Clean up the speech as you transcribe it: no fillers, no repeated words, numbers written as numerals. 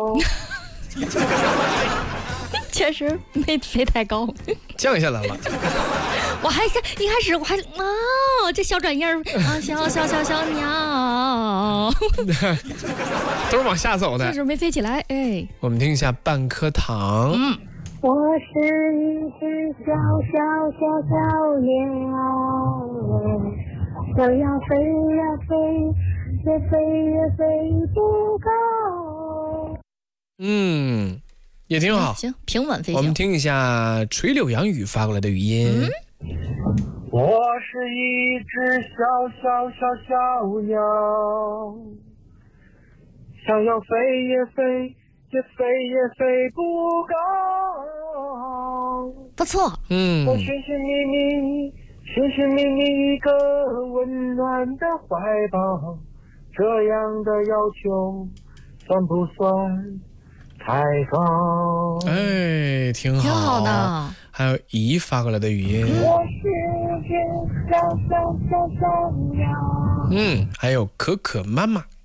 确实没飞太高， 降下来了。 我还看一开始我还这小转音儿小鸟， 都是往下走的， 但是没飞起来。哎， 我们听一下半颗糖。 我是一只小鸟，想要飞呀飞，越飞越飞不高。 也挺好。 行，平稳飞行。 我们听一下垂柳杨雨发过来的语音。 我是一只小鸟，想要飞也飞，越飞越飞不高。 不错。 我寻寻觅觅一个温暖的怀抱，这样的要求算不算太高？ 哎，挺好， 挺好的。 还有姨发过来的语音。 我是一只小鸟。 还有可可妈妈